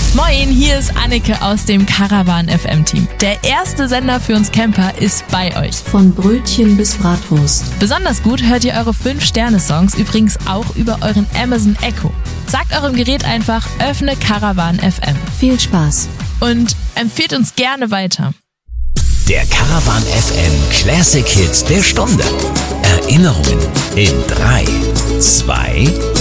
Moin, hier ist Anneke aus dem Caravan FM Team. Der erste Sender für uns Camper ist bei euch. Von Brötchen bis Bratwurst. Besonders gut hört ihr eure 5-Sterne-Songs übrigens auch über euren Amazon Echo. Sagt eurem Gerät einfach, öffne Caravan FM. Viel Spaß. Und empfehlt uns gerne weiter. Der Caravan FM Classic Hits der Stunde. Erinnerungen in 3, 2,